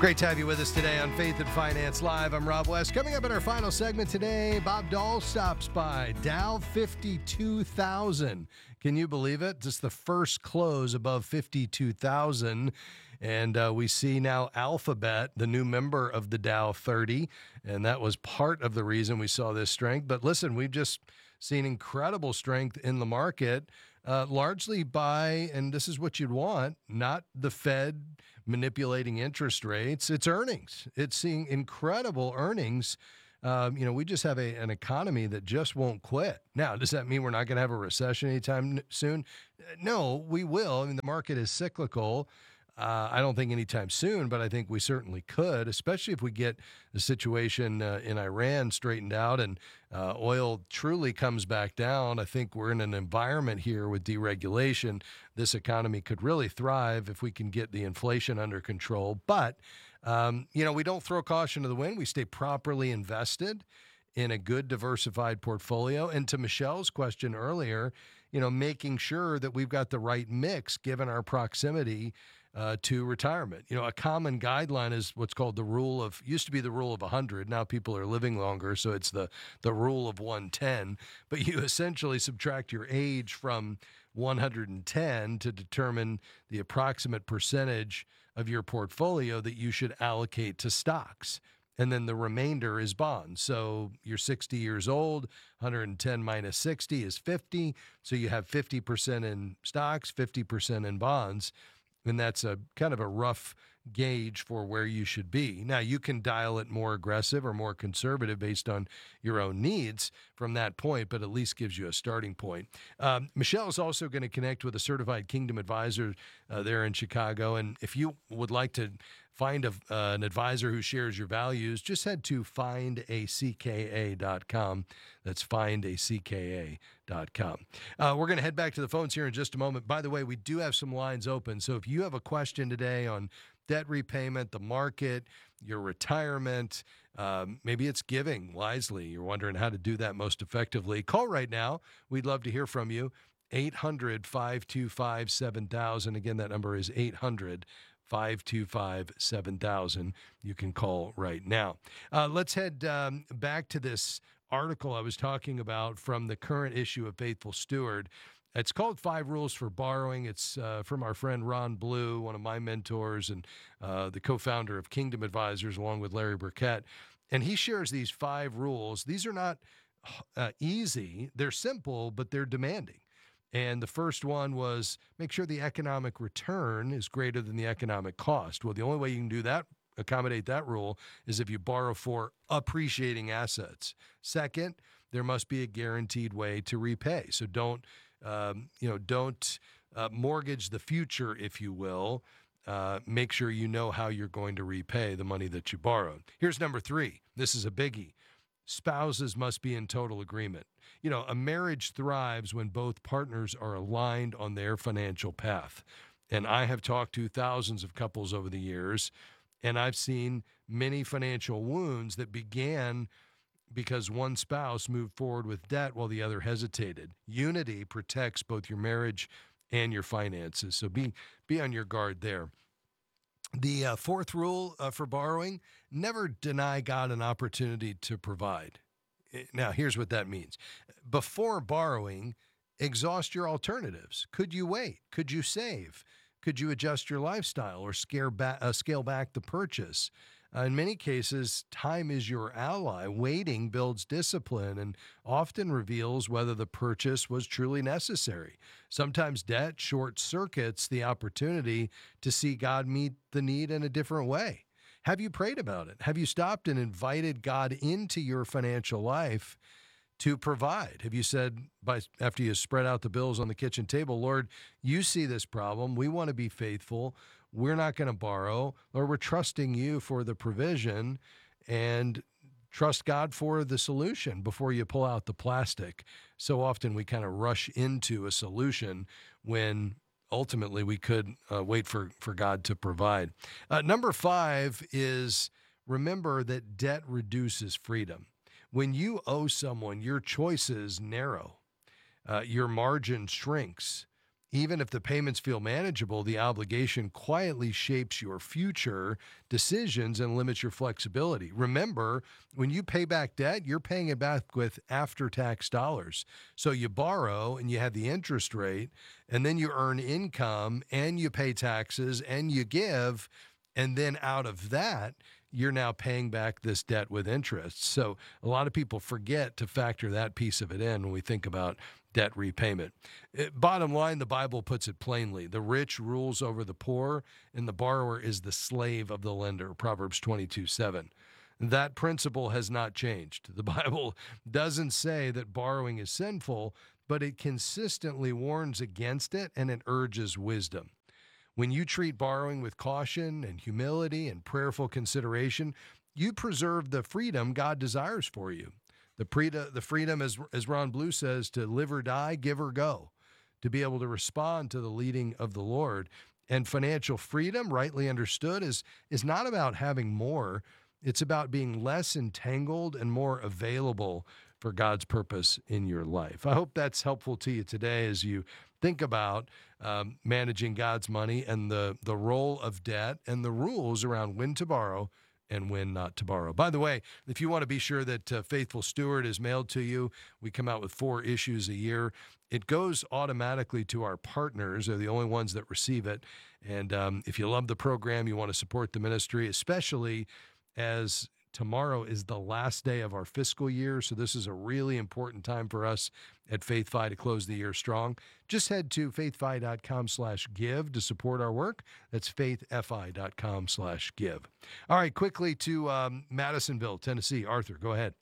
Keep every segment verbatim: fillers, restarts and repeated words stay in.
Great to have you with us today on Faith and Finance Live. I'm Rob West. Coming up in our final segment today, Bob Dahl stops by. Dow fifty-two thousand. Can you believe it? Just the first close above fifty-two thousand. And uh, we see now Alphabet, the new member of the Dow thirty. And that was part of the reason we saw this strength. But listen, we've just seen incredible strength in the market, uh, largely by, and this is what you'd want, not the Fed manipulating interest rates. It's earnings. It's seeing incredible earnings. Um, you know, we just have a, an economy that just won't quit. Now, does that mean we're not going to have a recession anytime soon? No, we will. I mean, the market is cyclical. Uh, I don't think anytime soon, but I think we certainly could, especially if we get the situation uh, in Iran straightened out and uh, oil truly comes back down. I think we're in an environment here with deregulation. This economy could really thrive if we can get the inflation under control. But, um, you know, we don't throw caution to the wind. We stay properly invested in a good diversified portfolio. And to Michelle's question earlier, you know, making sure that we've got the right mix given our proximity Uh, to retirement. You know, a common guideline is what's called the rule of, used to be the rule of one hundred. Now people are living longer, so it's the, the rule of one ten. But you essentially subtract your age from one hundred ten to determine the approximate percentage of your portfolio that you should allocate to stocks. And then the remainder is bonds. So you're sixty years old, one hundred ten minus sixty is fifty. So you have fifty percent in stocks, fifty percent in bonds. And that's a kind of a rough gauge for where you should be. Now, you can dial it more aggressive or more conservative based on your own needs from that point, but at least gives you a starting point. Um, Michelle is also going to connect with a certified Kingdom advisor uh, there in Chicago. And if you would like to find a, uh, an advisor who shares your values, just head to find a c k a dot com. That's find a c k a dot com. Uh, we're going to head back to the phones here in just a moment. By the way, we do have some lines open. So if you have a question today on debt repayment, the market, your retirement, um, maybe it's giving wisely, you're wondering how to do that most effectively, call right now. We'd love to hear from you. eight hundred, five two five, seven thousand. Again, that number is eight hundred, five two five, seven thousand. You can call right now. Uh, let's head um, back to this article I was talking about from the current issue of Faithful Steward. It's called Five Rules for Borrowing. It's uh, from our friend Ron Blue, one of my mentors and uh, the co-founder of Kingdom Advisors, along with Larry Burkett. And he shares these five rules. These are not uh, easy. They're simple, but they're demanding. And the first one was make sure the economic return is greater than the economic cost. Well, the only way you can do that, accommodate that rule, is if you borrow for appreciating assets. Second, there must be a guaranteed way to repay. So don't, um, you know, don't uh, mortgage the future, if you will. Uh, make sure you know how you're going to repay the money that you borrowed. Here's number three. This is a biggie. Spouses must be in total agreement. You know, a marriage thrives when both partners are aligned on their financial path. And I have talked to thousands of couples over the years, and I've seen many financial wounds that began because one spouse moved forward with debt while the other hesitated. Unity protects both your marriage and your finances. So be be on your guard there. The uh, fourth rule uh, for borrowing, never deny God an opportunity to provide. Now, here's what that means. Before borrowing, exhaust your alternatives. Could you wait? Could you save? Could you adjust your lifestyle or scare ba- uh, scale back the purchase? Uh, in many cases, time is your ally. Waiting builds discipline and often reveals whether the purchase was truly necessary. Sometimes debt short circuits the opportunity to see God meet the need in a different way. Have you prayed about it? Have you stopped and invited God into your financial life to provide? Have you said, by after you spread out the bills on the kitchen table, Lord, you see this problem. We want to be faithful. We're not going to borrow, or we're trusting you for the provision, and trust God for the solution before you pull out the plastic. So often we kind of rush into a solution when ultimately we could uh, wait for, for God to provide. Uh, number five is remember that debt reduces freedom. When you owe someone, your choices narrow. Uh, your margin shrinks. Even if the payments feel manageable, the obligation quietly shapes your future decisions and limits your flexibility. Remember, when you pay back debt, you're paying it back with after-tax dollars. So you borrow and you have the interest rate, and then you earn income and you pay taxes and you give, and then out of that, you're now paying back this debt with interest. So a lot of people forget to factor that piece of it in when we think about debt repayment. It, bottom line, the Bible puts it plainly. The rich rules over the poor, and the borrower is the slave of the lender, Proverbs twenty-two seven. That principle has not changed. The Bible doesn't say that borrowing is sinful, but it consistently warns against it, and it urges wisdom. When you treat borrowing with caution and humility and prayerful consideration, you preserve the freedom God desires for you. The, pre- the freedom, as, as Ron Blue says, to live or die, give or go, to be able to respond to the leading of the Lord. And financial freedom, rightly understood, is, is not about having more. It's about being less entangled and more available for God's purpose in your life. I hope that's helpful to you today as you think about um, managing God's money and the, the role of debt and the rules around when to borrow and when not to borrow. By the way, if you want to be sure that uh, Faithful Steward is mailed to you, we come out with four issues a year. It goes automatically to our partners. They're the only ones that receive it. And um, if you love the program, you want to support the ministry, especially as tomorrow is the last day of our fiscal year, so this is a really important time for us at FaithFi to close the year strong. Just head to faithfi.com slash give to support our work. That's faithfi.com slash give. All right, quickly to um, Madisonville, Tennessee. Arthur, go ahead.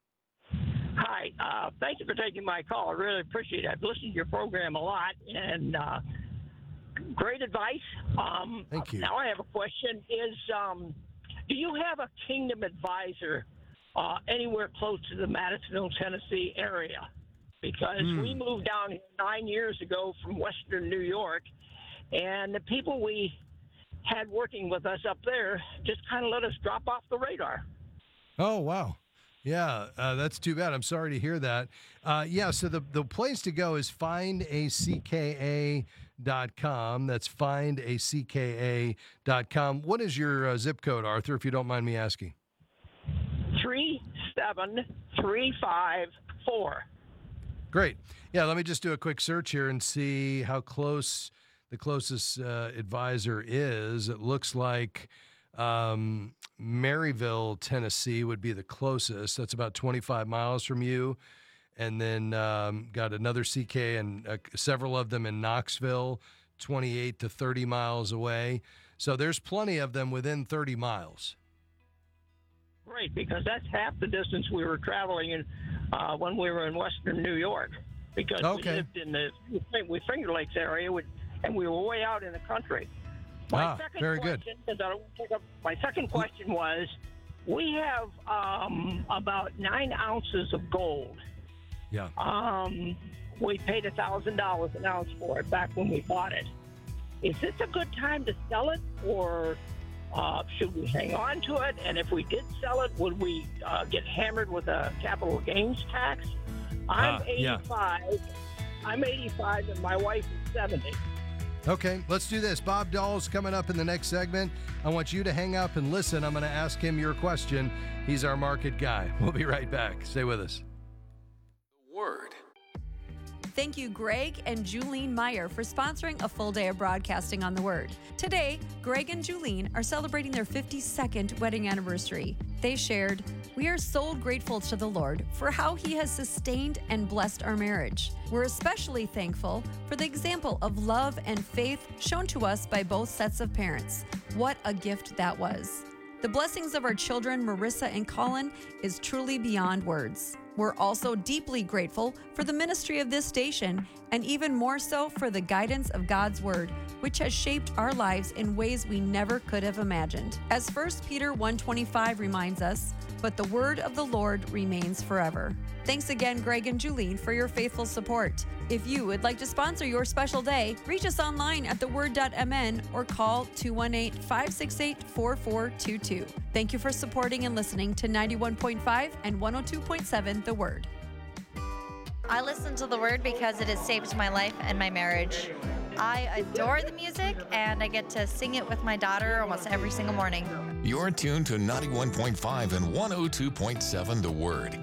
Hi. Uh, thank you for taking my call. I really appreciate it. I've listened to your program a lot, and uh, great advice. Um, Thank you. Now I have a question. Is um, do you have a Kingdom Advisor uh, anywhere close to the Madisonville, Tennessee area? Because mm. we moved down here nine years ago from Western New York, and the people we had working with us up there just kind of let us drop off the radar. Oh, wow. Yeah, uh, that's too bad. I'm sorry to hear that. Uh, yeah, so the, the place to go is find a c k a dot com. That's find a c k a dot com. What is your uh, zip code, Arthur, if you don't mind me asking? three seven three five four. Great. Yeah, let me just do a quick search here and see how close the closest uh, advisor is. It looks like um, Maryville, Tennessee would be the closest. That's about twenty-five miles from you. And then um, got another C K and uh, several of them in Knoxville, twenty-eight to thirty miles away. So there's plenty of them within thirty miles. Right, because that's half the distance we were traveling in uh, when we were in Western New York. Because okay. we lived in the we Finger Lakes area, and we were way out in the country. My ah, second very question, good. I don't pick up, my second question was, we have um, about nine ounces of gold. Yeah. Um, we paid a thousand dollars an ounce for it back when we bought it. Is this a good time to sell it, or uh, should we hang on to it? And if we did sell it, would we uh, get hammered with a capital gains tax? I'm ah, eighty-five. Yeah. I'm eighty-five, and my wife is seventy. Okay, let's do this. Bob Dahl's coming up in the next segment. I want you to hang up and listen. I'm going to ask him your question. He's our market guy. We'll be right back. Stay with us. The Word. Thank you, Greg and Julene Meyer, for sponsoring a full day of broadcasting on The Word. Today, Greg and Julene are celebrating their fifty-second wedding anniversary. They shared, "We are so grateful to the Lord for how He has sustained and blessed our marriage. We're especially thankful for the example of love and faith shown to us by both sets of parents. What a gift that was. The blessings of our children, Marissa and Colin, is truly beyond words. We're also deeply grateful for the ministry of this station, and even more so for the guidance of God's Word, which has shaped our lives in ways we never could have imagined. As First Peter one twenty-five reminds us, but the word of the Lord remains forever." Thanks again, Greg and Julene, for your faithful support. If you would like to sponsor your special day, reach us online at the word dot m n or call two one eight, five six eight, four four two two. Thank you for supporting and listening to ninety-one point five and one oh two point seven The Word. I listen to The Word because it has saved my life and my marriage. I adore the music, and I get to sing it with my daughter almost every single morning. You're tuned to ninety-one point five and one oh two point seven The Word.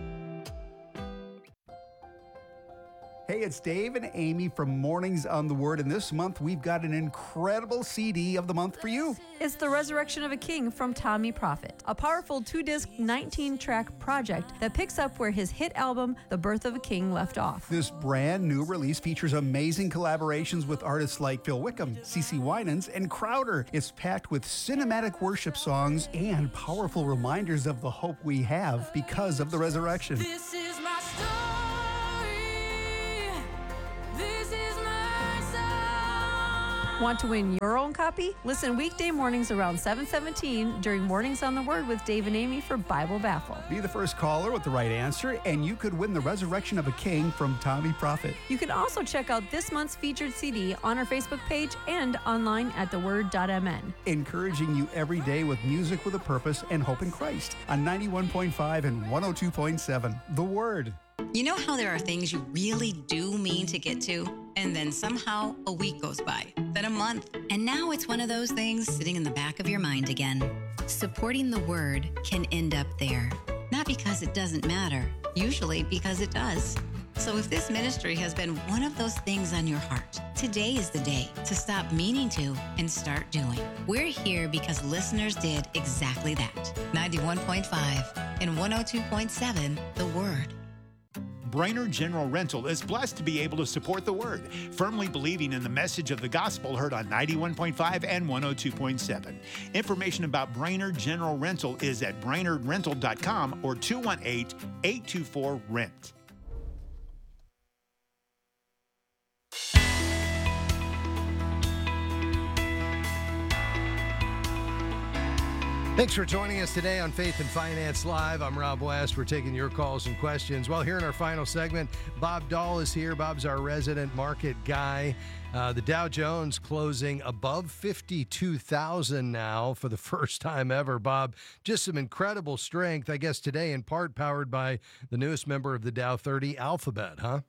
Hey, it's Dave and Amy from Mornings on the Word, and this month we've got an incredible C D of the month for you. It's The Resurrection of a King from Tommy Prophet, a powerful two-disc, nineteen-track project that picks up where his hit album, The Birth of a King, left off. This brand new release features amazing collaborations with artists like Phil Wickham, CeCe Winans, and Crowder. It's packed with cinematic worship songs and powerful reminders of the hope we have because of the resurrection. This is my story. This is my song. Want to win your own copy? Listen weekday mornings around seven seventeen during Mornings on the Word with Dave and Amy for Bible Baffle. Be the first caller with the right answer, and you could win The Resurrection of a King from Tommy Prophet. You can also check out this month's featured C D on our Facebook page and online at the word dot m n. Encouraging you every day with music with a purpose and hope in Christ on ninety-one point five and one oh two point seven. The Word. You know how there are things you really do mean to get to, and then somehow a week goes by, then a month, and now it's one of those things sitting in the back of your mind again. Supporting the Word can end up there, not because it doesn't matter, usually because it does. So if this ministry has been one of those things on your heart, today is the day to stop meaning to and start doing. We're here because listeners did exactly that. ninety-one point five and one oh two point seven, The Word. Brainerd General Rental is blessed to be able to support the Word, firmly believing in the message of the gospel heard on ninety-one point five and one oh two point seven. Information about Brainerd General Rental is at brainerd rental dot com or two one eight, eight two four, rent. Thanks for joining us today on Faith and Finance Live. I'm Rob West. We're taking your calls and questions. Well, here in our final segment, Bob Dahl is here. Bob's our resident market guy. Uh, the Dow Jones closing above fifty-two thousand now for the first time ever. Bob, just some incredible strength, I guess today in part powered by the newest member of the Dow thirty, Alphabet, huh?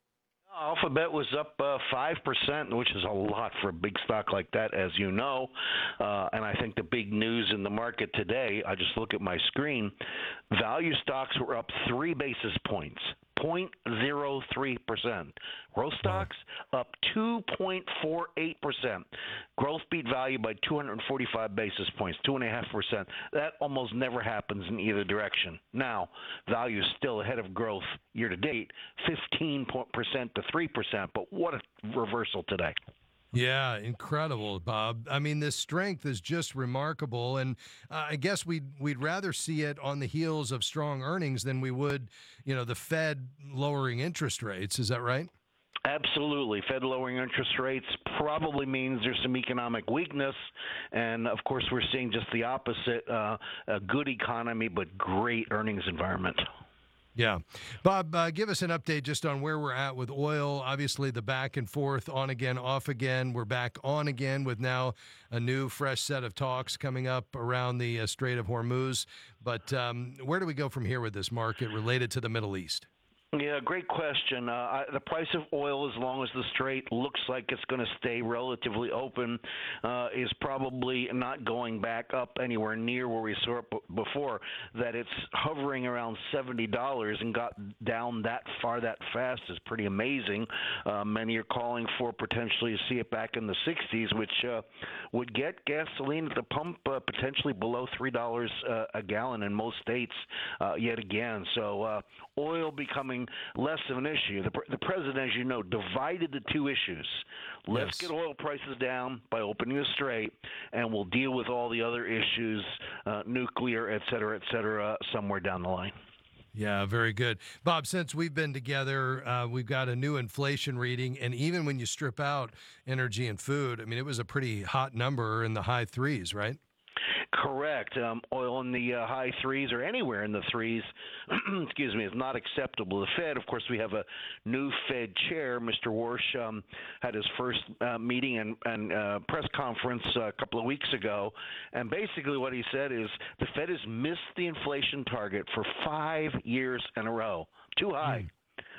Alphabet was up uh, five percent, which is a lot for a big stock like that, as you know. Uh, and I think the big news in the market today, I just look at my screen, value stocks were up three basis points, zero point zero three percent. Growth stocks up two point four eight percent. Growth beat value by two hundred forty-five basis points, two point five percent. That almost never happens in either direction. Now, value is still ahead of growth year to date, fifteen percent to three percent, but what a reversal today. Yeah, incredible, Bob. I mean, this strength is just remarkable, and uh, I guess we'd we'd rather see it on the heels of strong earnings than we would, you know, the Fed lowering interest rates. Is that right? Absolutely. Fed lowering interest rates probably means there's some economic weakness, and of course we're seeing just the opposite, uh, a good economy but great earnings environment. Yeah. Bob, uh, give us an update just on where we're at with oil. Obviously, the back and forth, on again, off again. We're back on again with now a new, fresh set of talks coming up around the uh, Strait of Hormuz. But um, where do we go from here with this market related to the Middle East? Yeah, great question. Uh, I, the price of oil, as long as the Strait looks like it's going to stay relatively open, uh, is probably not going back up anywhere near where we saw it b- before. That it's hovering around seventy dollars and got down that far that fast is pretty amazing. Uh, many are calling for potentially to see it back in the sixties, which uh, would get gasoline at the pump uh, potentially below three dollars uh, a gallon in most states uh, yet again. So uh, oil becoming less of an issue. The, the president, as you know, divided the two issues. Let's Yes. get oil prices down by opening the Strait, and we'll deal with all the other issues, uh, nuclear, et cetera, et cetera, somewhere down the line. Yeah, very good. Bob, since we've been together, uh, we've got a new inflation reading, and even when you strip out energy and food, I mean, it was a pretty hot number in the high threes, right? Correct. Um, oil in the uh, high threes or anywhere in the threes, excuse me, is not acceptable. The Fed, of course, we have a new Fed chair. Mister Warsh um, had his first uh, meeting and, and uh, press conference uh, a couple of weeks ago, and basically what he said is the Fed has missed the inflation target for five years in a row. Too high. Mm.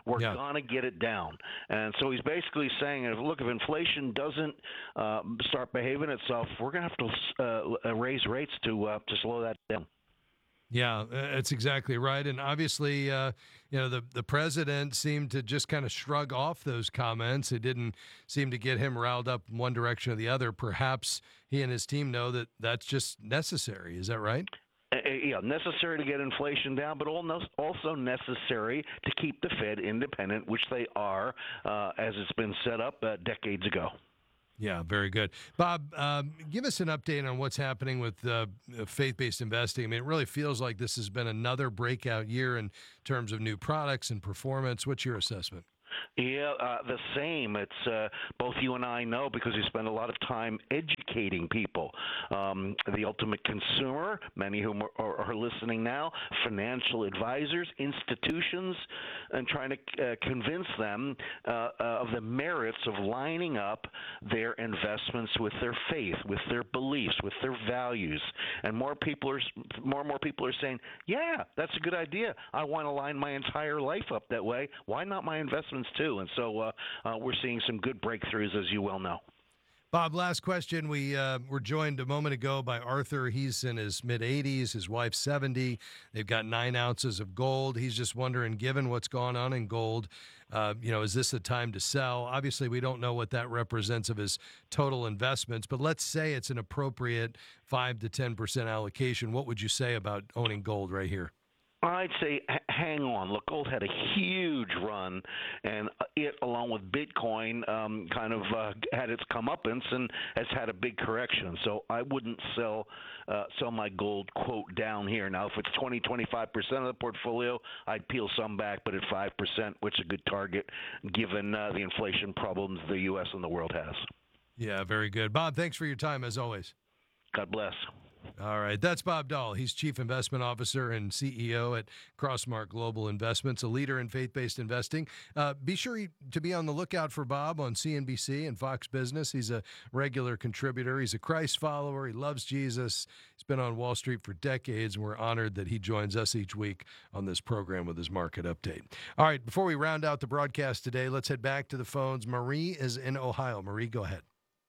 We're Yeah. going to get it down. And so he's basically saying, if, look, if inflation doesn't uh, start behaving itself, we're going to have to uh, raise rates to uh, to slow that down. Yeah, uh, that's exactly right. And obviously, uh, you know, the, the president seemed to just kind of shrug off those comments. It didn't seem to get him riled up in one direction or the other. Perhaps he and his team know that that's just necessary. Is that right? Uh, yeah, necessary to get inflation down, but also necessary to keep the Fed independent, which they are, uh, as it's been set up uh, decades ago. Yeah, very good. Bob, um, give us an update on what's happening with uh, faith-based investing. I mean, it really feels like this has been another breakout year in terms of new products and performance. What's your assessment? Yeah, uh, the same. It's uh, both you and I know because we spend a lot of time educating people. Um, the ultimate consumer, many whom are, are, are listening now, financial advisors, institutions, and trying to uh, convince them uh, uh, of the merits of lining up their investments with their faith, with their beliefs, with their values. And more people are, more and more people are saying, "Yeah, that's a good idea. I want to line my entire life up that way. Why not my investments too?" And so uh, uh, we're seeing some good breakthroughs, as you well know. Bob, last question. We uh, were joined a moment ago by Arthur. He's in his mid-eighties, his wife's seventy. They've got nine ounces of gold. He's just wondering, given what's gone on in gold, uh, you know, is this a time to sell? Obviously, we don't know what that represents of his total investments, but let's say it's an appropriate five to ten percent allocation. What would you say about owning gold right here? I'd say h- hang on. Look, gold had a huge run, and it, along with Bitcoin, um, kind of uh, had its comeuppance and has had a big correction. So I wouldn't sell uh, sell my gold quote down here. Now, if it's twenty, twenty-five percent of the portfolio, I'd peel some back, but at five percent, which is a good target given uh, the inflation problems the U S and the world has. Yeah, very good. Bob, thanks for your time, as always. God bless. All right. That's Bob Dahl. He's Chief Investment Officer and C E O at Crossmark Global Investments, a leader in faith-based investing. Uh, be sure to be on the lookout for Bob on C N B C and Fox Business. He's a regular contributor. He's a Christ follower. He loves Jesus. He's been on Wall Street for decades, and we're honored that he joins us each week on this program with his market update. All right. Before we round out the broadcast today, let's head back to the phones. Marie is in Ohio. Marie, go ahead.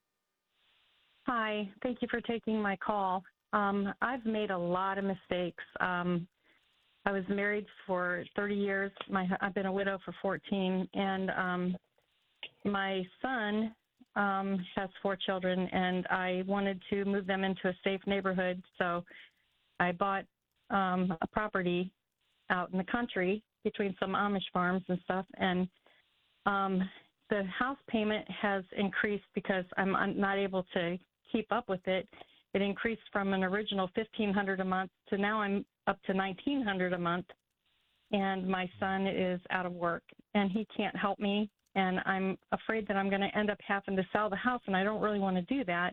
Hi. Thank you for taking my call. Um, I've made a lot of mistakes. Um, I was married for thirty years. My, I've been a widow for fourteen, and um, my son um, has four children, and I wanted to move them into a safe neighborhood, so I bought um, a property out in the country between some Amish farms and stuff, and um, the house payment has increased because I'm, I'm not able to keep up with it. It increased from an original fifteen hundred dollars a month to now I'm up to nineteen hundred dollars a month, and my son is out of work, and he can't help me, and I'm afraid that I'm going to end up having to sell the house, and I don't really want to do that,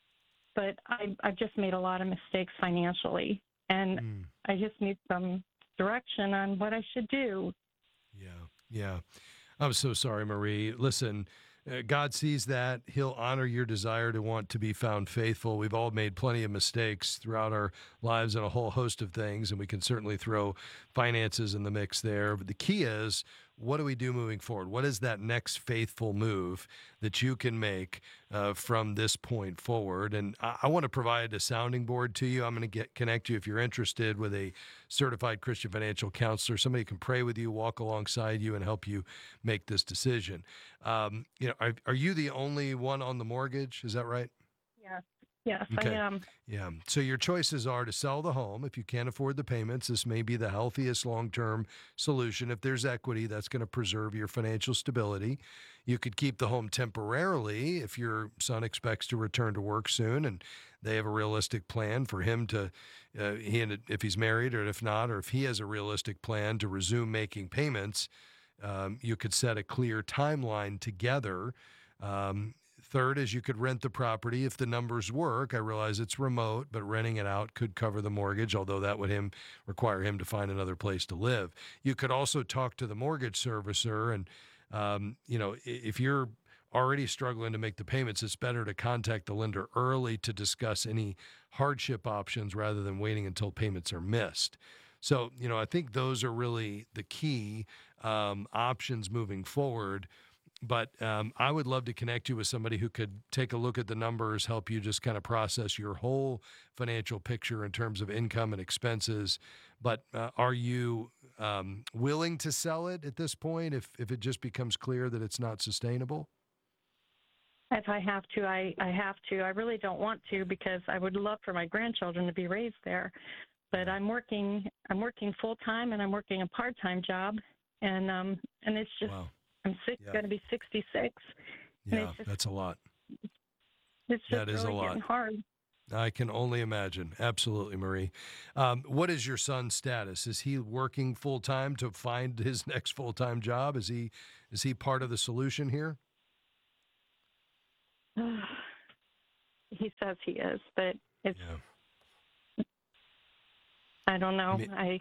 but I, I've just made a lot of mistakes financially, and mm. I just need some direction on what I should do. Yeah, yeah. I'm so sorry, Marie. Listen, Uh, God sees that. He'll honor your desire to want to be found faithful. We've all made plenty of mistakes throughout our lives and a whole host of things, and we can certainly throw finances in the mix there. But the key is, what do we do moving forward? What is that next faithful move that you can make uh, from this point forward? And I, I want to provide a sounding board to you. I'm going to get connect you if you're interested with a certified Christian financial counselor. Somebody who can pray with you, walk alongside you, and help you make this decision. Um, you know, are, are you the only one on the mortgage? Is that right? Yes. Yes, Okay. I am. Yeah. So your choices are to sell the home. If you can't afford the payments, this may be the healthiest long-term solution. If there's equity, that's going to preserve your financial stability. You could keep the home temporarily if your son expects to return to work soon and they have a realistic plan for him to, uh, he and if he's married or if not, or if he has a realistic plan to resume making payments, um, you could set a clear timeline together. Um, Third is you could rent the property if the numbers work. I realize it's remote, but renting it out could cover the mortgage, although that would him require him to find another place to live. You could also talk to the mortgage servicer, and um, you know, if you're already struggling to make the payments, it's better to contact the lender early to discuss any hardship options rather than waiting until payments are missed. So, you know, I think those are really the key. um, options moving forward. But um, I would love to connect you with somebody who could take a look at the numbers, help you just kind of process your whole financial picture in terms of income and expenses. But uh, are you um, willing to sell it at this point if, if it just becomes clear that it's not sustainable? If I have to, I, I have to. I really don't want to because I would love for my grandchildren to be raised there. But I'm working I'm working full time and I'm working a part time job, and um and it's just Wow. I'm six, Yeah. going to be sixty-six. and Yeah, it's just, that's a lot. It's just That is really a lot. getting hard. I can only imagine. Absolutely, Marie. Um, what is your son's status? Is he working full time to find his next full time job? Is he is he part of the solution here? He says he is, but it's Yeah. I don't know. I mean- I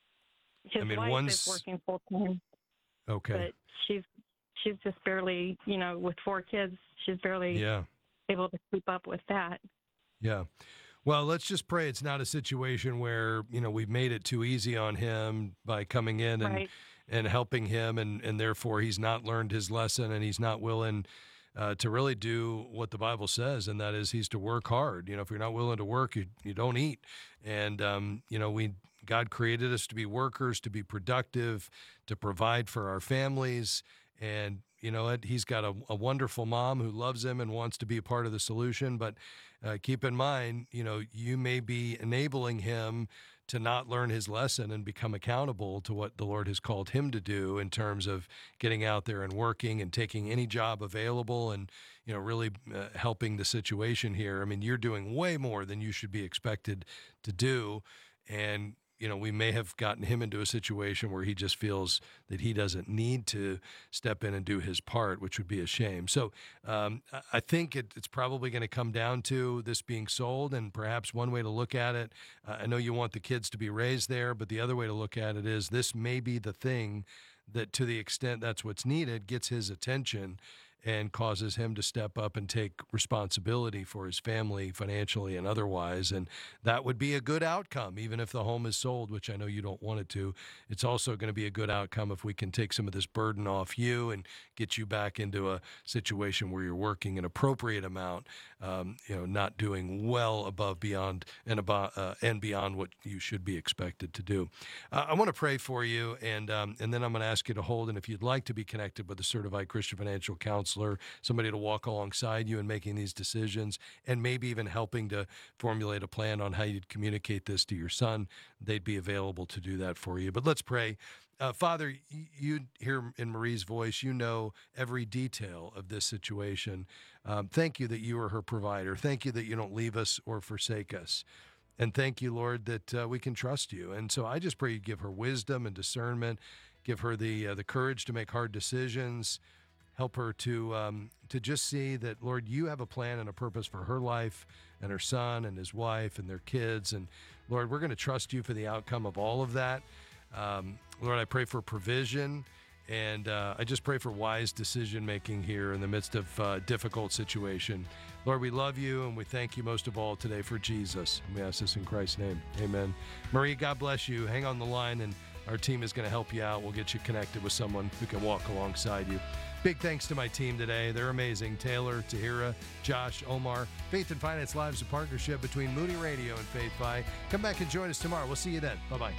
his I mean, wife once- is working full time, Okay. but she's she's just barely, you know, with four kids, she's barely Yeah. able to keep up with that. Yeah. Well, let's just pray it's not a situation where, you know, we've made it too easy on him by coming in and, Right. and helping him, and, and therefore he's not learned his lesson and he's not willing uh, to really do what the Bible says, and that is he's to work hard. You know, if you're not willing to work, you, you don't eat. And, um, you know, we God created us to be workers, to be productive, to provide for our families. And you know what? He's got a, a wonderful mom who loves him and wants to be a part of the solution. But uh, keep in mind, you know, you may be enabling him to not learn his lesson and become accountable to what the Lord has called him to do in terms of getting out there and working and taking any job available and, you know, really uh, helping the situation here. I mean, you're doing way more than you should be expected to do. And you know, we may have gotten him into a situation where he just feels that he doesn't need to step in and do his part, which would be a shame. So um, I- I think it, it's probably going to come down to this being sold, and perhaps one way to look at it, uh, I know you want the kids to be raised there, but the other way to look at it is this may be the thing that, to the extent that's what's needed, gets his attention and causes him to step up and take responsibility for his family financially and otherwise. And that would be a good outcome, even if the home is sold, which I know you don't want it to. It's also going to be a good outcome if we can take some of this burden off you and get you back into a situation where you're working an appropriate amount, um, you know, not doing well above, beyond, and above, uh, and beyond what you should be expected to do. Uh, I want to pray for you, and um, and then I'm going to ask you to hold. And if you'd like to be connected with a certified Christian financial counselor, somebody to walk alongside you in making these decisions, and maybe even helping to formulate a plan on how you'd communicate this to your son, they'd be available to do that for you. But let's pray. Uh, Father, you hear in Marie's voice, you know every detail of this situation. Um, thank you that you are her provider. Thank you that you don't leave us or forsake us. And thank you, Lord, that uh, we can trust you. And so I just pray you give her wisdom and discernment, give her the uh, the courage to make hard decisions. Help her to um, to just see that, Lord, you have a plan and a purpose for her life and her son and his wife and their kids. And, Lord, we're going to trust you for the outcome of all of that. Um, Lord, I pray for provision, and uh, I just pray for wise decision-making here in the midst of uh, difficult situation. Lord, we love you, and we thank you most of all today for Jesus. And we ask this in Christ's name. Amen. Marie, God bless you. Hang on the line, and our team is going to help you out. We'll get you connected with someone who can walk alongside you. Big thanks to my team today. They're amazing. Taylor, Tahira, Josh, Omar. Faith and Finance Live is a partnership between Moody Radio and Faith Fi. Come back and join us tomorrow. We'll see you then. Bye-bye.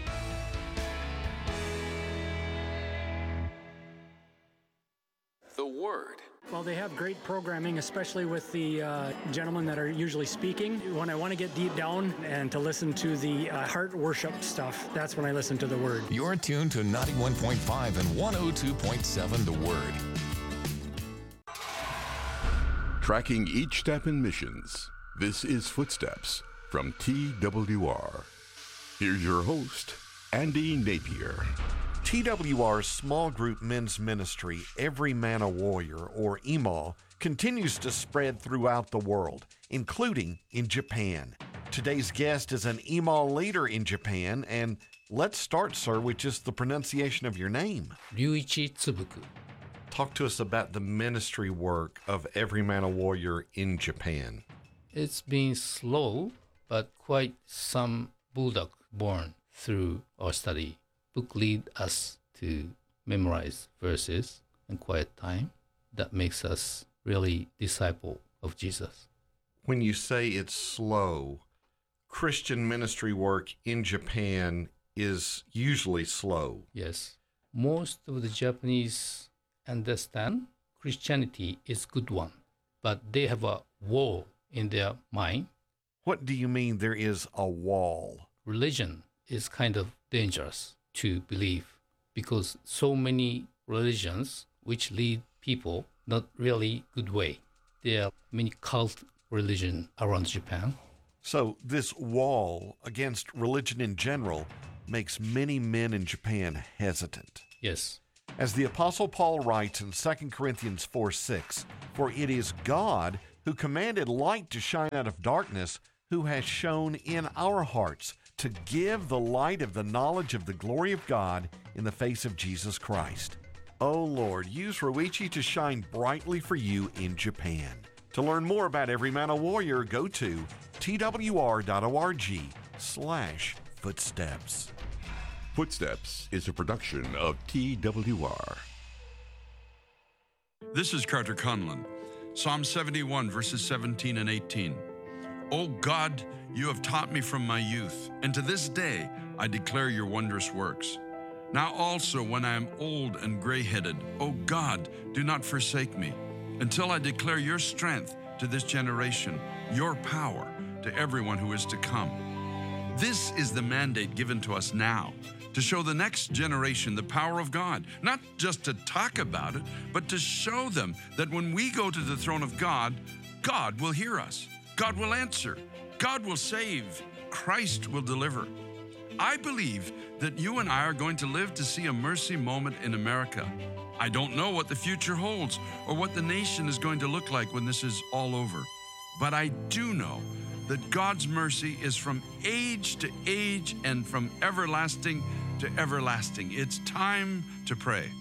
The Word. Well, they have great programming, especially with the uh, gentlemen that are usually speaking. When I want to get deep down and to listen to the uh, heart worship stuff, that's when I listen to the Word. You're tuned to ninety-one point five and one oh two point seven The Word. Tracking each step in missions, this is Footsteps from T W R. Here's your host, Andy Napier. T W R's small group men's ministry, Every Man a Warrior, or E M A, continues to spread throughout the world, including in Japan. Today's guest is an E M A leader in Japan, and let's start, sir, with just the pronunciation of your name. Ryuichi Tsubuku. Talk to us about the ministry work of Every Man a Warrior in Japan. It's been slow, but quite some bulldog born through our study. Book lead us to memorize verses and quiet time that makes us really disciple of Jesus. When you say it's slow, Christian ministry work in Japan is usually slow. Yes. Most of the Japanese understand Christianity is good one, but they have a wall in their mind. What do you mean there is a wall? Religion is kind of dangerous to believe because so many religions which lead people not really good way. There are many cult religion around Japan. So this wall against religion in general makes many men in Japan hesitant. Yes. As the Apostle Paul writes in Second Corinthians four six, "For it is God who commanded light to shine out of darkness, who has shone in our hearts to give the light of the knowledge of the glory of God in the face of Jesus Christ." Oh Lord, use Ruichi to shine brightly for you in Japan. To learn more about Every Man a Warrior, go to twr.org slash footsteps. Footsteps is a production of T W R. This is Carter Conlon. Psalm seventy-one, verses seventeen and eighteen. O God, you have taught me from my youth, and to this day I declare your wondrous works. Now also when I am old and gray-headed, O God, do not forsake me, until I declare your strength to this generation, your power to everyone who is to come. This is the mandate given to us now, to show the next generation the power of God, not just to talk about it, but to show them that when we go to the throne of God, God will hear us, God will answer, God will save, Christ will deliver. I believe that you and I are going to live to see a mercy moment in America. I don't know what the future holds or what the nation is going to look like when this is all over, but I do know that God's mercy is from age to age and from everlasting to everlasting. It's time to pray.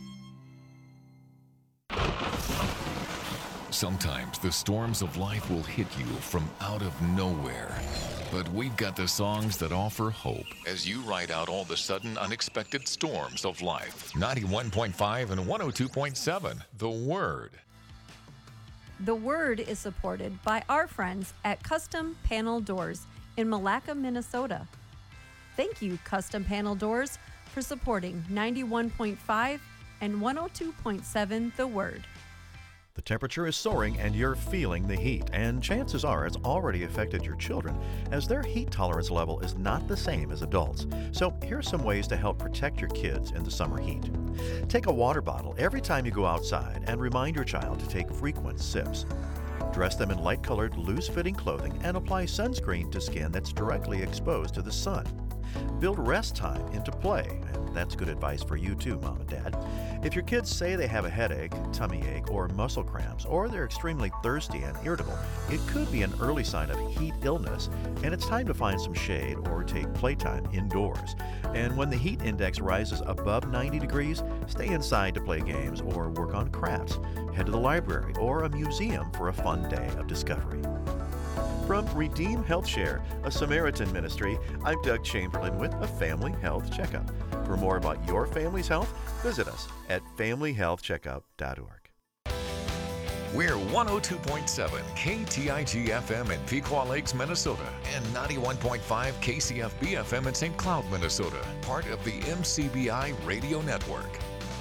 Sometimes the storms of life will hit you from out of nowhere. But we've got the songs that offer hope as you ride out all the sudden unexpected storms of life. ninety-one point five and one oh two point seven, The Word. The Word is supported by our friends at Custom Panel Doors in Malacca, Minnesota. Thank you, Custom Panel Doors, for supporting ninety-one point five and one oh two point seven The Word. The temperature is soaring and you're feeling the heat, and chances are it's already affected your children as their heat tolerance level is not the same as adults. So here are some ways to help protect your kids in the summer heat. Take a water bottle every time you go outside and remind your child to take frequent sips. Dress them in light-colored, loose-fitting clothing and apply sunscreen to skin that's directly exposed to the sun. Build rest time into play, and that's good advice for you too, Mom and Dad. If your kids say they have a headache, tummy ache, or muscle cramps, or they're extremely thirsty and irritable, it could be an early sign of heat illness, and it's time to find some shade or take playtime indoors. And when the heat index rises above ninety degrees, stay inside to play games or work on crafts. Head to the library or a museum for a fun day of discovery. From Redeem Health Share, a Samaritan ministry, I'm Doug Chamberlain with a Family Health Checkup. For more about your family's health, visit us at family health checkup dot org. We're one oh two point seven K T I G F M in Pequot Lakes, Minnesota, and ninety-one point five K C F B F M in Saint Cloud, Minnesota, part of the M C B I Radio Network.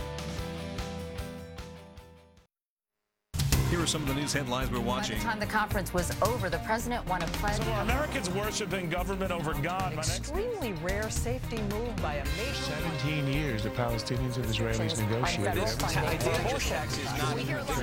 Here are some of the news headlines we're watching. By the time the conference was over, the president won a pledge. So are Americans worshiping government over God? An extremely rare safety move by a nation. seventeen years the Palestinians and Israelis negotiated. This tax is not.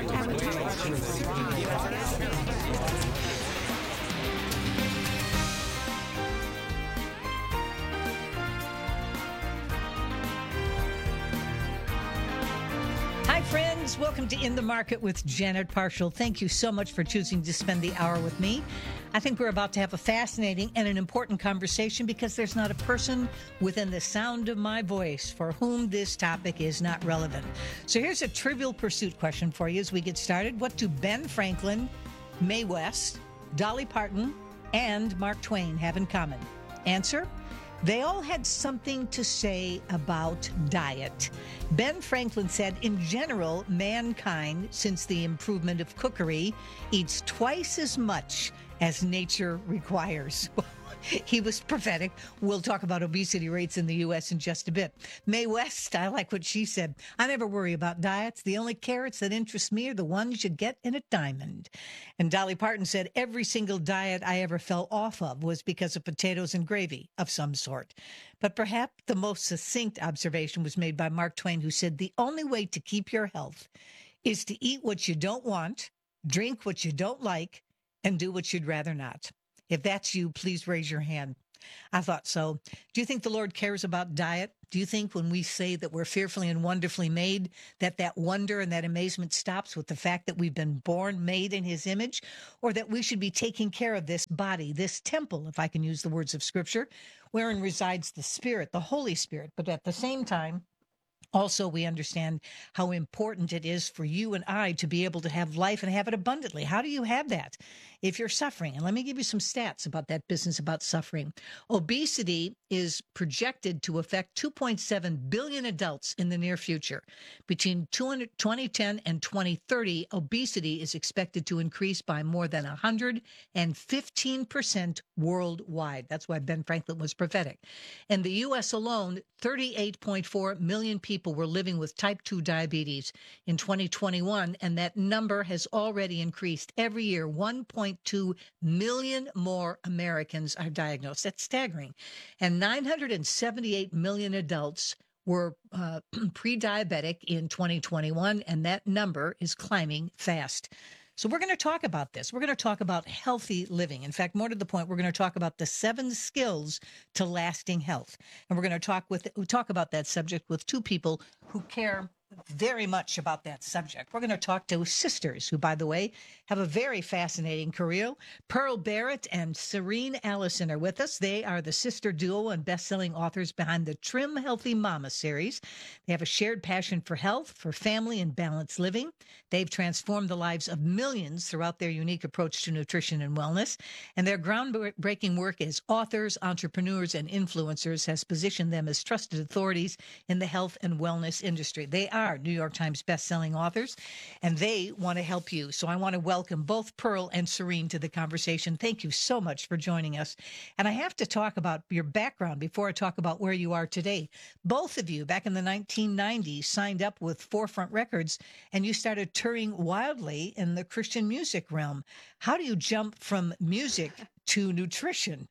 Hi, friends. Welcome to In the Market with Janet Parshall. Thank you so much for choosing to spend the hour with me. I think we're about to have a fascinating and an important conversation because there's not a person within the sound of my voice for whom this topic is not relevant. So here's a Trivial Pursuit question for you as we get started. What do Ben Franklin, Mae West, Dolly Parton, and Mark Twain have in common? Answer: They all had something to say about diet. Ben Franklin said, in general, mankind, since the improvement of cookery, eats twice as much as nature requires. He was prophetic. We'll talk about obesity rates in the U S in just a bit. Mae West, I like what she said. I never worry about diets. The only carrots that interest me are the ones you get in a diamond. And Dolly Parton said, every single diet I ever fell off of was because of potatoes and gravy of some sort. But perhaps the most succinct observation was made by Mark Twain, who said, the only way to keep your health is to eat what you don't want, drink what you don't like, and do what you'd rather not. If that's you, please raise your hand. I thought so. Do you think the Lord cares about diet? Do you think when we say that we're fearfully and wonderfully made, that that wonder and that amazement stops with the fact that we've been born made in his image? Or that we should be taking care of this body, this temple, if I can use the words of Scripture, wherein resides the Spirit, the Holy Spirit. But at the same time, also, we understand how important it is for you and I to be able to have life and have it abundantly. How do you have that if you're suffering? And let me give you some stats about that business about suffering. Obesity is projected to affect two point seven billion adults in the near future. Between twenty ten and twenty thirty, obesity is expected to increase by more than one hundred fifteen percent worldwide. That's why Ben Franklin was prophetic. In the U S alone, thirty-eight point four million people were living with type two diabetes in twenty twenty-one, and that number has already increased every year. one point two million more Americans are diagnosed. That's staggering. And nine hundred seventy-eight million adults were uh, pre-diabetic in twenty twenty-one, and that number is climbing fast. So we're going to talk about this. We're going to talk about healthy living. In fact, more to the point, we're going to talk about the seven skills to lasting health. And we're going to talk with talk about that subject with two people who care very much about that subject. We're going to talk to sisters who, by the way, have a very fascinating career. Pearl Barrett and Serene Allison are with us. They are the sister duo and best-selling authors behind the Trim Healthy Mama series. They have a shared passion for health, for family, and balanced living. They've transformed the lives of millions throughout their unique approach to nutrition and wellness. And their groundbreaking work as authors, entrepreneurs, and influencers has positioned them as trusted authorities in the health and wellness industry. They are New York Times best-selling authors, and they want to help you. So I want to welcome both Pearl and Serene to the conversation. Thank you so much for joining us. And I have to talk about your background before I talk about where you are today. Both of you, back in the nineteen nineties, signed up with Forefront Records, and you started touring wildly in the Christian music realm. How do you jump from music to nutrition?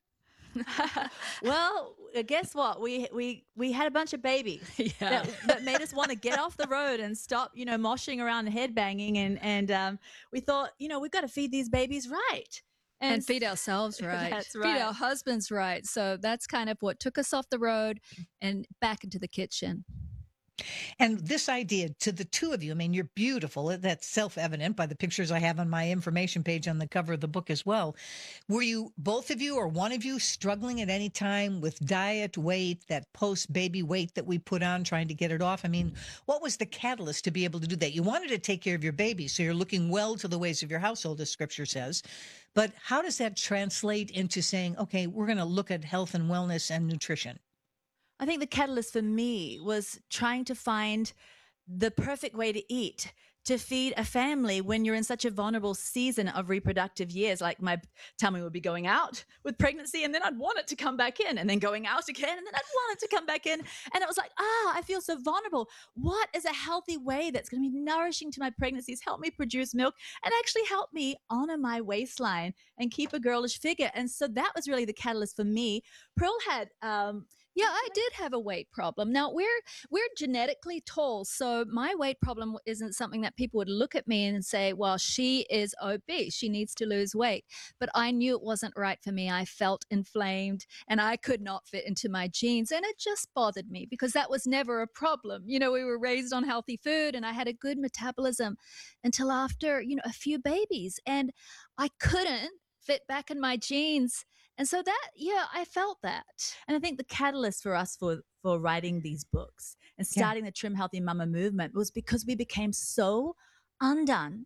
Well, guess what? We we we had a bunch of babies yeah. that, that made us want to get off the road and stop, you know, moshing around and headbanging. And and um, we thought, you know, we've got to feed these babies right. And, and feed ourselves right. That's right. Feed our husbands right. So that's kind of what took us off the road and back into the kitchen. And this idea to the two of you, I mean, you're beautiful. That's self-evident by the pictures I have on my information page on the cover of the book as well. Were you, both of you or one of you, struggling at any time with diet, weight, that post-baby weight that we put on, trying to get it off? I mean, what was the catalyst to be able to do that? You wanted to take care of your baby, so you're looking well to the ways of your household, as Scripture says. But how does that translate into saying, okay, we're going to look at health and wellness and nutrition? I think the catalyst for me was trying to find the perfect way to eat, to feed a family when you're in such a vulnerable season of reproductive years. Like my tummy would be going out with pregnancy, and then I'd want it to come back in, and then going out again, and then I'd want it to come back in. And it was like, ah, I feel so vulnerable. What is a healthy way that's going to be nourishing to my pregnancies, help me produce milk, and actually help me honor my waistline and keep a girlish figure? And so that was really the catalyst for me. Pearl had... Um, Yeah, I did have a weight problem. Now, we're we're genetically tall, so my weight problem isn't something that people would look at me and say, well, she is obese, she needs to lose weight. But I knew it wasn't right for me. I felt inflamed, and I could not fit into my jeans, and it just bothered me because that was never a problem. You know, we were raised on healthy food, and I had a good metabolism until after, you know, a few babies, and I couldn't fit back in my jeans. And so that, yeah, I felt that. And I think the catalyst for us for, for writing these books and starting yeah. the Trim Healthy Mama movement was because we became so undone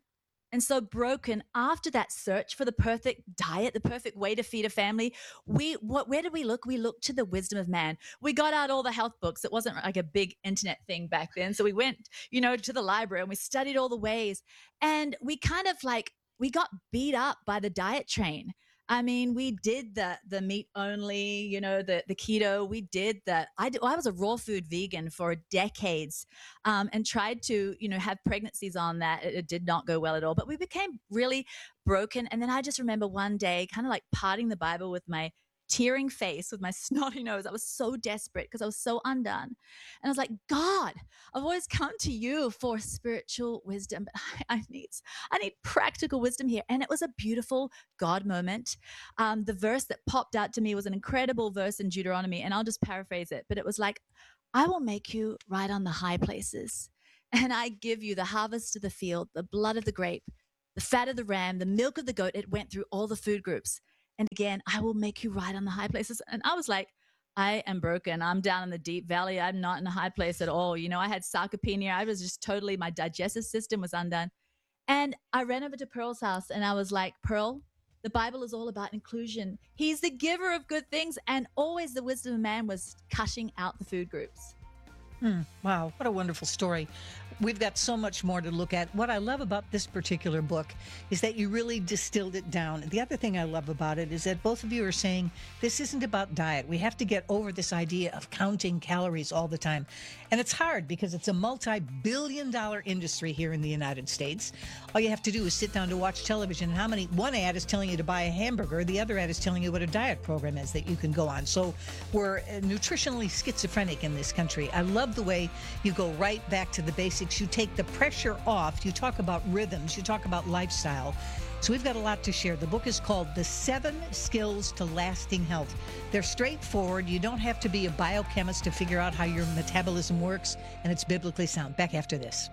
and so broken after that search for the perfect diet, the perfect way to feed a family. We what where did we look? We looked to the wisdom of man. We got out all the health books. It wasn't like a big internet thing back then. So we went, you know, to the library and we studied all the ways. And we kind of like we got beat up by the diet train. I mean, we did the the meat only, you know, the the keto. We did the. I did, I was a raw food vegan for decades, um, and tried to, you know, have pregnancies on that. It, it did not go well at all. But we became really broken. And then I just remember one day, kind of like parting the Bible with my tearing face, with my snotty nose. I was so desperate because I was so undone. And I was like, God, I've always come to you for spiritual wisdom, but I, I need, I need practical wisdom here. And it was a beautiful God moment. Um, the verse that popped out to me was an incredible verse in Deuteronomy, and I'll just paraphrase it, but it was like, I will make you ride on the high places, and I give you the harvest of the field, the blood of the grape, the fat of the ram, the milk of the goat. It went through all the food groups. And again, I will make you ride on the high places. And I was like, I am broken. I'm down in the deep valley. I'm not in a high place at all. You know, I had sarcopenia. I was just totally, my digestive system was undone. And I ran over to Pearl's house and I was like, Pearl, the Bible is all about inclusion. He's the giver of good things. And always the wisdom of man was cutting out the food groups. Hmm. Wow, what a wonderful story. We've got so much more to look at. What I love about this particular book is that you really distilled it down. The other thing I love about it is that both of you are saying this isn't about diet. We have to get over this idea of counting calories all the time. And it's hard because it's a multi-billion dollar industry here in the United States. All you have to do is sit down to watch television. And how many, one ad is telling you to buy a hamburger, the other ad is telling you what a diet program is that you can go on. So we're nutritionally schizophrenic in this country. I love the way you go right back to the basics. You take the pressure off. You talk about rhythms. You talk about lifestyle. So we've got a lot to share. The book is called The Seven Skills to Lasting Health. They're straightforward. You don't have to be a biochemist to figure out how your metabolism works, and it's biblically sound. Back after this.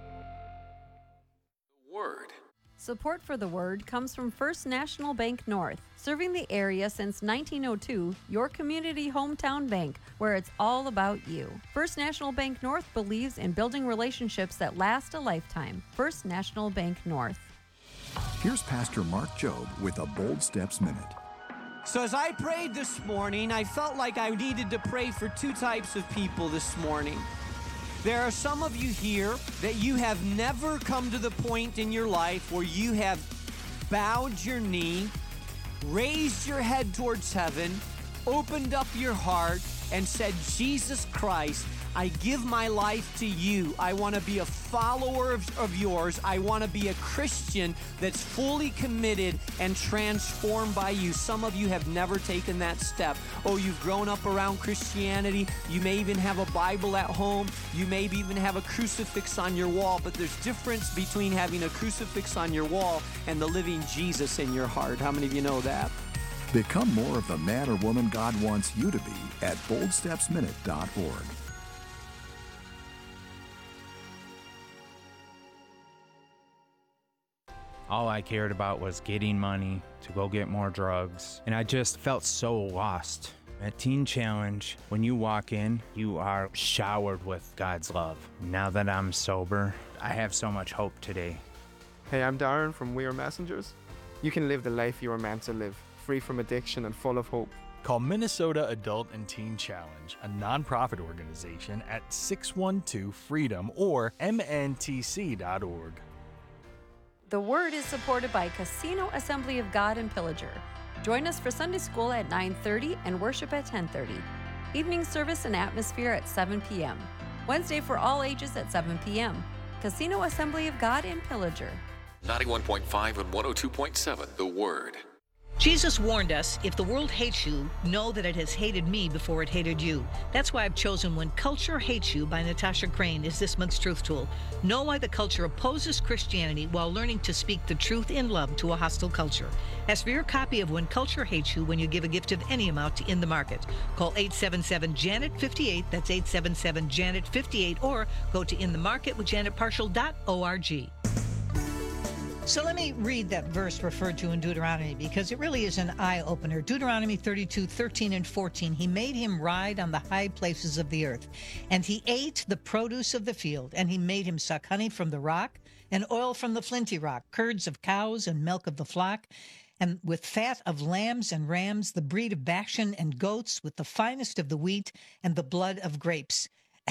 Word. Support for the Word comes from First National Bank North, serving the area since nineteen oh two, your community hometown bank, where it's all about you. First National Bank North believes in building relationships that last a lifetime. First National Bank North. Here's Pastor Mark Jobe with a Bold Steps Minute. So as I prayed this morning, I felt like I needed to pray for two types of people this morning. There are some of you here that you have never come to the point in your life where you have bowed your knee, raised your head towards heaven, opened up your heart, and said, Jesus Christ, I give my life to you. I want to be a follower of, of yours. I want to be a Christian that's fully committed and transformed by you. Some of you have never taken that step. Oh, you've grown up around Christianity. You may even have a Bible at home. You may even have a crucifix on your wall, but there's difference between having a crucifix on your wall and the living Jesus in your heart. How many of you know that? Become more of the man or woman God wants you to be at bold steps minute dot org. All I cared about was getting money to go get more drugs, and I just felt so lost. At Teen Challenge, when you walk in, you are showered with God's love. Now that I'm sober, I have so much hope today. Hey, I'm Darren from We Are Messengers. You can live the life you were meant to live, free from addiction and full of hope. Call Minnesota Adult and Teen Challenge, a nonprofit organization, at six one two freedom or M N T C dot org. The Word is supported by Casino Assembly of God in Pillager. Join us for Sunday school at nine thirty and worship at ten thirty. Evening service and atmosphere at seven p.m. Wednesday for all ages at seven p.m. Casino Assembly of God in Pillager. ninety-one point five and one oh two point seven, The Word. Jesus warned us, if the world hates you, know that it has hated me before it hated you. That's why I've chosen When Culture Hates You by Natasha Crane is this month's truth tool. Know why the culture opposes Christianity while learning to speak the truth in love to a hostile culture. Ask for your copy of When Culture Hates You when you give a gift of any amount to In the Market. Call eight seven seven Janet fifty-eight, that's eight seven seven Janet fifty-eight, or go to in the market with janet partial dot org. So let me read that verse referred to in Deuteronomy, because it really is an eye-opener. Deuteronomy thirty-two, thirteen and fourteen. He made him ride on the high places of the earth, and he ate the produce of the field, and he made him suck honey from the rock, and oil from the flinty rock, curds of cows and milk of the flock, and with fat of lambs and rams, the breed of Bashan and goats, with the finest of the wheat and the blood of grapes.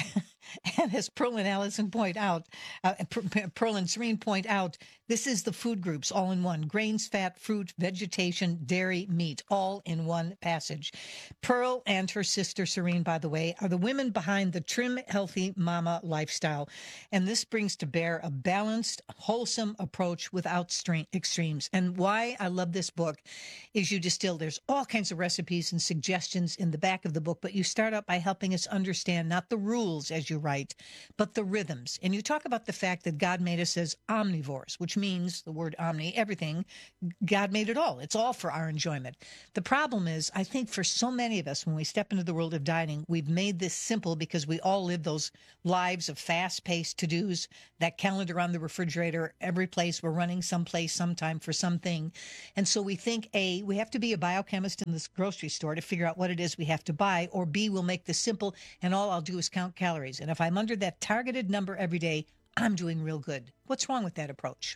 And as Pearl and Allison point out, uh, Pearl and Serene point out, this is the food groups all in one: grains, fat, fruit, vegetation, dairy, meat, all in one passage. Pearl and her sister Serene, by the way, are the women behind the Trim Healthy Mama lifestyle. And this brings to bear a balanced, wholesome approach without stre- extremes. And why I love this book is you distill, there's all kinds of recipes and suggestions in the back of the book, but you start out by helping us understand not the rules as you write, but the rhythms. And you talk about the fact that God made us as omnivores, which means the word omni, everything. God made it all. It's all for our enjoyment. The problem is, I think for so many of us, when we step into the world of dining, we've made this simple because we all live those lives of fast-paced to-dos, that calendar on the refrigerator, every place we're running someplace, sometime for something. And so we think, A, we have to be a biochemist in this grocery store to figure out what it is we have to buy, or B, we'll make this simple and all I'll do is count calories. And if I'm under that targeted number every day, I'm doing real good. What's wrong with that approach?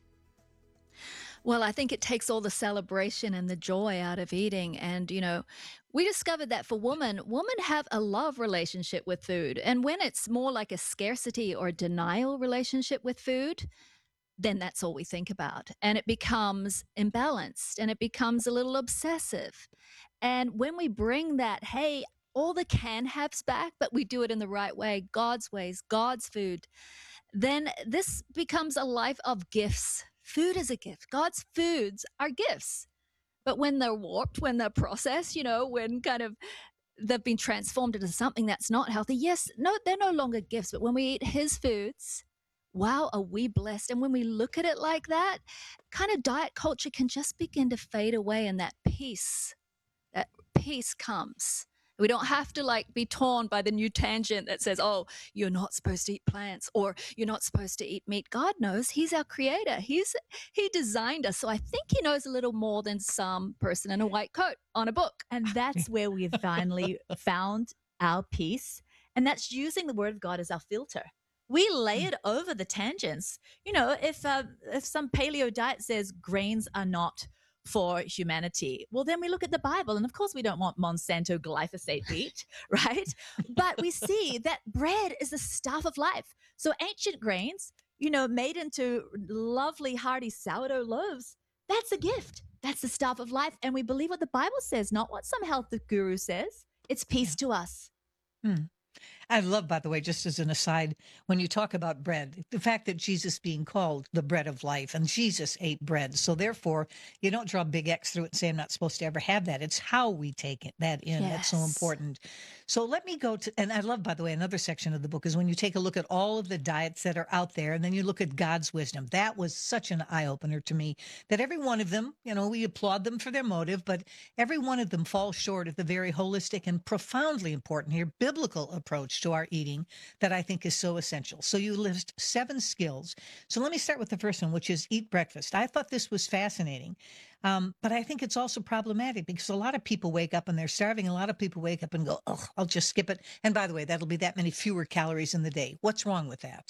Well, I think it takes all the celebration and the joy out of eating. And, you know, we discovered that for women, women have a love relationship with food. And when it's more like a scarcity or denial relationship with food, then that's all we think about. And it becomes imbalanced and it becomes a little obsessive. And when we bring that, hey, all the can-haves back, but we do it in the right way, God's ways, God's food, then this becomes a life of gifts. Food is a gift. God's foods are gifts. But when they're warped, when they're processed, you know, when kind of they've been transformed into something that's not healthy, yes, no, they're no longer gifts. But when we eat his foods, wow, are we blessed? And when we look at it like that, kind of diet culture can just begin to fade away, and that peace, that peace comes. We don't have to like be torn by the new tangent that says, oh, you're not supposed to eat plants or you're not supposed to eat meat. God knows. He's our creator. He's He designed us. So I think he knows a little more than some person in a white coat on a book. And that's where we've finally found our peace. And that's using the word of God as our filter. We lay it over the tangents. You know, if uh, if some paleo diet says grains are not for humanity, well, then we look at the Bible, and of course we don't want Monsanto glyphosate wheat, right? But we see that bread is the stuff of life. So ancient grains, you know, made into lovely hearty sourdough loaves, that's a gift. That's the stuff of life. And we believe what the Bible says, not what some health guru says. It's peace to us. Hmm. I love, by the way, just as an aside, when you talk about bread, the fact that Jesus being called the bread of life, and Jesus ate bread. So therefore, you don't draw a big X through it and say, I'm not supposed to ever have that. It's how we take it, that in. Yes. That's so important. So let me go to, and I love, by the way, another section of the book is when you take a look at all of the diets that are out there, and then you look at God's wisdom. That was such an eye-opener to me, that every one of them, you know, we applaud them for their motive, but every one of them falls short of the very holistic and profoundly important here, biblical approach to our eating that I think is so essential. So you list seven skills. So let me start with the first one, which is eat breakfast. I thought this was fascinating, um, but I think it's also problematic because a lot of people wake up and they're starving. A lot of people wake up and go, oh, I'll just skip it. And by the way, that'll be that many fewer calories in the day. What's wrong with that?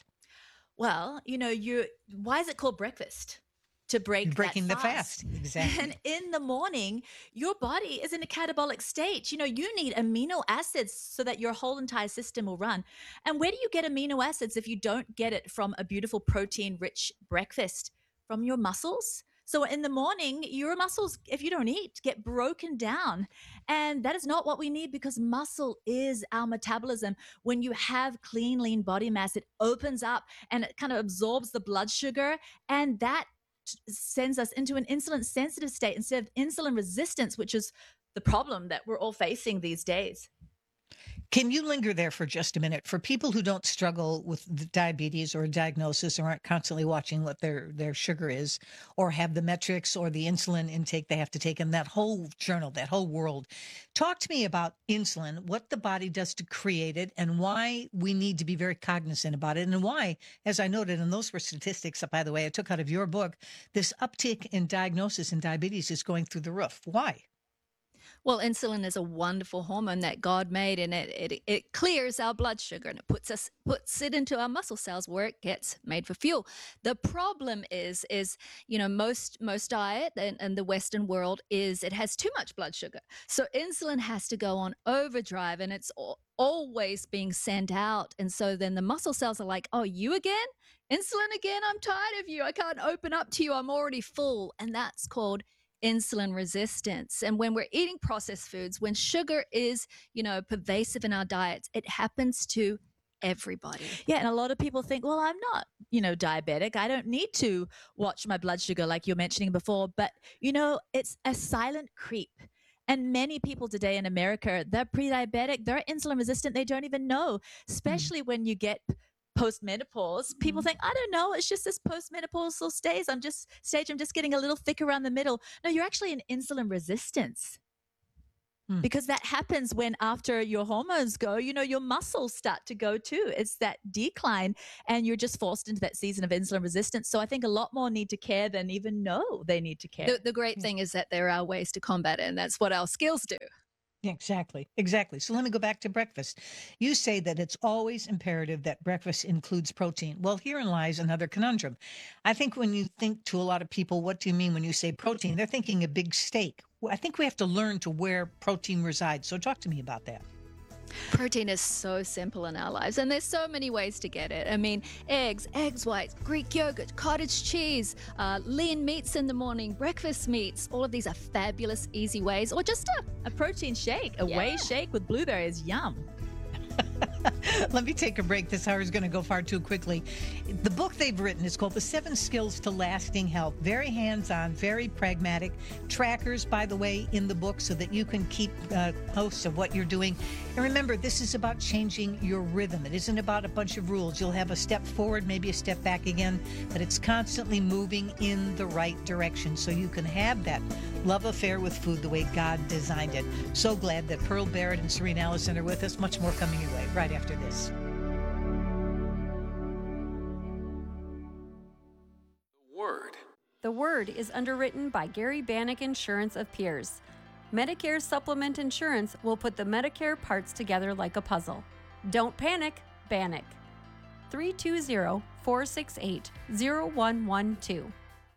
Well, you know, you why is it called breakfast? To break breaking that fast. the fast exactly. And in the morning your body is in a catabolic state. You know, you need amino acids so that your whole entire system will run. And where do you get amino acids if you don't get it from a beautiful protein rich breakfast? From your muscles. So in the morning, your muscles, if you don't eat, get broken down. And that is not what we need, because muscle is our metabolism. When you have clean, lean body mass, it opens up and it kind of absorbs the blood sugar, and that sends us into an insulin sensitive state instead of insulin resistance, which is the problem that we're all facing these days. Can you linger there for just a minute? For people who don't struggle with diabetes or a diagnosis or aren't constantly watching what their, their sugar is, or have the metrics or the insulin intake they have to take in that whole journal, that whole world. Talk to me about insulin, what the body does to create it, and why we need to be very cognizant about it, and why, as I noted, and those were statistics, by the way, I took out of your book, this uptick in diagnosis in diabetes is going through the roof. Why? Well, insulin is a wonderful hormone that God made, and it, it it clears our blood sugar and it puts us puts it into our muscle cells where it gets made for fuel. The problem is is you know most most diet in, in the Western world is it has too much blood sugar, so insulin has to go on overdrive, and it's all, always being sent out, and so then the muscle cells are like, oh, you again, insulin again? I'm tired of you. I can't open up to you. I'm already full, and that's called insulin resistance. And when we're eating processed foods, when sugar is, you know, pervasive in our diets, it happens to everybody. Yeah, and a lot of people think, well, I'm not, you know, diabetic. I don't need to watch my blood sugar like you're mentioning before. But, you know, it's a silent creep. And many people today in America, they're pre-diabetic, they're insulin resistant, they don't even know, especially mm. when you get post-menopause. People think, I don't know, it's just this post-menopausal stage. I'm just stage. I'm just getting a little thick around the middle. No, you're actually in insulin resistance. Hmm. Because that happens when after your hormones go, you know, your muscles start to go too. It's that decline, and you're just forced into that season of insulin resistance. So I think a lot more need to care than even know they need to care. The, the great thing is that there are ways to combat it, and that's what our skills do. Exactly. Exactly. So let me go back to breakfast. You say that it's always imperative that breakfast includes protein. Well, herein lies another conundrum. I think when you think to a lot of people, what do you mean when you say protein? They're thinking a big steak. I think we have to learn to where protein resides. So talk to me about that. Protein is so simple in our lives, and there's so many ways to get it. I mean, eggs, eggs whites, Greek yogurt, cottage cheese, uh, lean meats in the morning, breakfast meats. All of these are fabulous, easy ways, or just a, a protein shake, a yeah. whey shake with blueberries. Yum. Let me take a break. This hour is going to go far too quickly. The book they've written is called The Seven Skills to Lasting Health. Very hands-on, very pragmatic. Trackers, by the way, in the book so that you can keep uh, posts of what you're doing. And remember, this is about changing your rhythm. It isn't about a bunch of rules. You'll have a step forward, maybe a step back again, but it's constantly moving in the right direction so you can have that love affair with food the way God designed it. So glad that Pearl Barrett and Serene Allison are with us. Much more coming your way right after this. Word. The Word is underwritten by Gary Bannock Insurance of Pierce. Medicare Supplement Insurance will put the Medicare parts together like a puzzle. Don't panic, Bannock. three two zero, four six eight, zero one one two.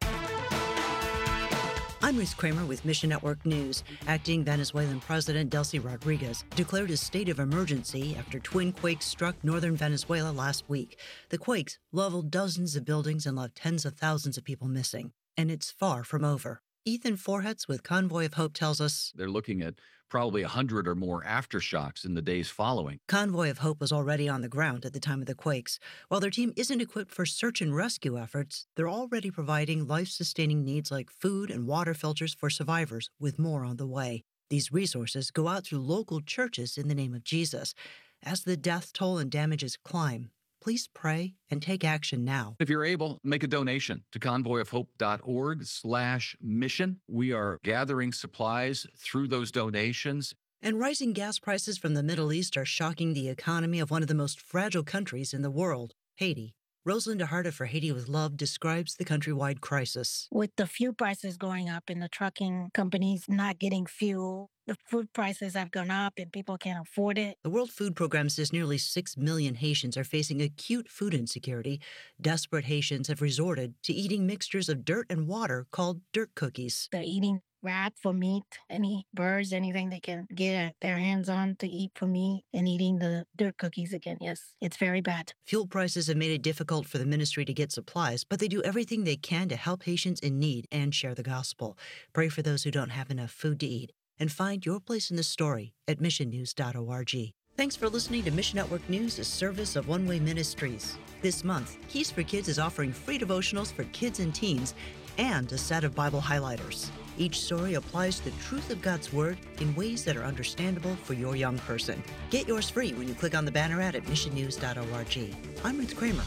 I'm Ruth Kramer with Mission Network News. Acting Venezuelan President Delcy Rodriguez declared a state of emergency after twin quakes struck northern Venezuela last week. The quakes leveled dozens of buildings and left tens of thousands of people missing. And it's far from over. Ethan Forhetz with Convoy of Hope tells us they're looking at probably one hundred or more aftershocks in the days following. Convoy of Hope was already on the ground at the time of the quakes. While their team isn't equipped for search and rescue efforts, they're already providing life-sustaining needs like food and water filters for survivors, with more on the way. These resources go out through local churches in the name of Jesus. As the death toll and damages climb, please pray and take action now. If you're able, make a donation to convoyofhope.org slash mission. We are gathering supplies through those donations. And rising gas prices from the Middle East are shocking the economy of one of the most fragile countries in the world, Haiti. Rosalind Harda for Haiti with Love describes the countrywide crisis. With the fuel prices going up and the trucking companies not getting fuel, the food prices have gone up and people can't afford it. The World Food Program says nearly six million Haitians are facing acute food insecurity. Desperate Haitians have resorted to eating mixtures of dirt and water called dirt cookies. They're eating rat for meat, any birds, anything they can get their hands on to eat for meat, and eating the dirt cookies again. Yes, it's very bad. Fuel prices have made it difficult for the ministry to get supplies, but they do everything they can to help Haitians in need and share the gospel. Pray for those who don't have enough food to eat, and find your place in the story at mission news dot org. Thanks for listening to Mission Network News, a service of One Way Ministries. This month, Keys for Kids is offering free devotionals for kids and teens and a set of Bible highlighters. Each story applies the truth of God's Word in ways that are understandable for your young person. Get yours free when you click on the banner ad at mission news dot org. I'm Ruth Kramer.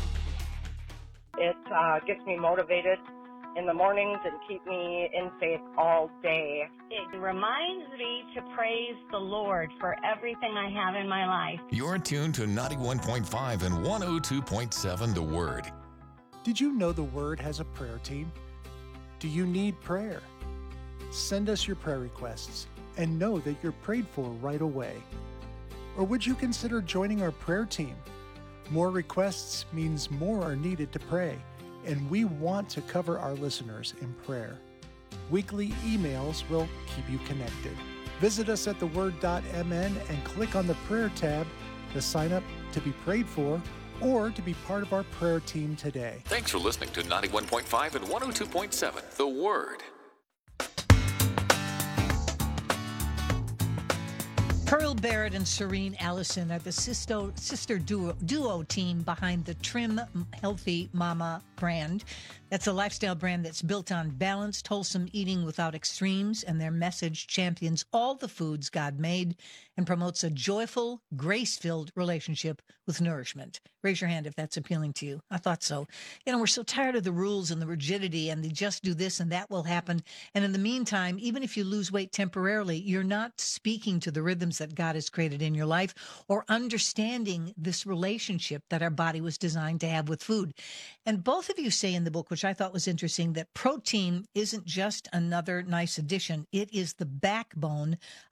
It uh, gets me motivated in the mornings and keep me in faith all day. It reminds me to praise the Lord for everything I have in my life. You're tuned to ninety-one point five and one oh two point seven The Word. Did you know The Word has a prayer team? Do you need prayer? Send us your prayer requests. and know that you're prayed for right away? Or would you consider joining our prayer team? More requests means more are needed to pray, and we want to cover our listeners in prayer. Weekly emails will keep you connected. Visit us at the word dot m n and click on the prayer tab to sign up to be prayed for or to be part of our prayer team today. Thanks for listening to ninety-one point five and one oh two point seven, The Word. Pearl Barrett and Serene Allison are the sister, sister duo, duo team behind the Trim Healthy Mama brand. That's a lifestyle brand that's built on balanced, wholesome eating without extremes, and their message champions all the foods God made and promotes a joyful, grace-filled relationship with nourishment. Raise your hand if that's appealing to you. I thought so. You know, we're so tired of the rules and the rigidity and the just do this and that will happen. And in the meantime, even if you lose weight temporarily, you're not speaking to the rhythms that God has created in your life or understanding this relationship that our body was designed to have with food. And both of you say in the book, which I thought was interesting, that protein isn't just another nice addition. It is the backbone